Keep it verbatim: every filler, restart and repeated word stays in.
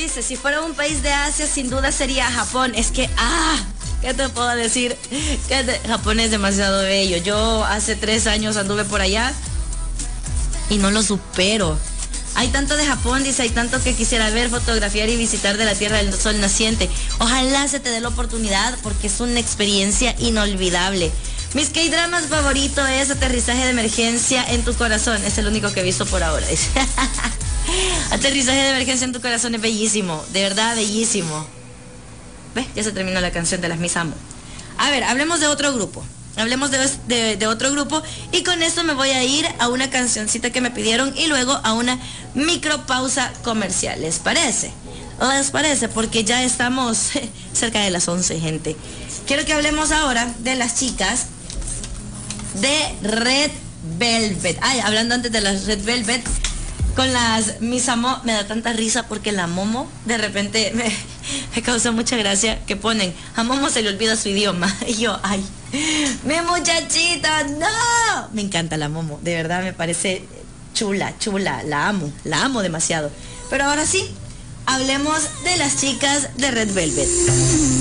dice, si fuera un país de Asia, sin duda sería Japón. Es que, ah, ¿qué te puedo decir? Que te... Japón es demasiado bello. Yo hace tres años anduve por allá y no lo supero. Hay tanto de Japón, dice, hay tanto que quisiera ver, fotografiar y visitar de la Tierra del Sol naciente. Ojalá se te dé la oportunidad porque es una experiencia inolvidable. Mis K-dramas favorito es Aterrizaje de Emergencia en tu Corazón. Es el único que he visto por ahora. Aterrizaje de Emergencia en tu Corazón es bellísimo, de verdad bellísimo. ¿Ves? Ya se terminó la canción de las Mis Amo. A ver, hablemos de otro grupo. Hablemos de, de, de otro grupo y con esto me voy a ir a una cancioncita que me pidieron y luego a una micropausa comercial. ¿Les parece? ¿Les parece? Porque ya estamos cerca de las once, gente. Quiero que hablemos ahora de las chicas de Red Velvet. Ay, hablando antes de las Red Velvet, con las Mis Amo, me da tanta risa porque la Momo de repente me, me causa mucha gracia que ponen, a Momo se le olvida su idioma. Y yo, ay, mi muchachita, no. Me encanta la Momo, de verdad me parece chula, chula, la amo, la amo demasiado. Pero ahora sí, hablemos de las chicas de Red Velvet.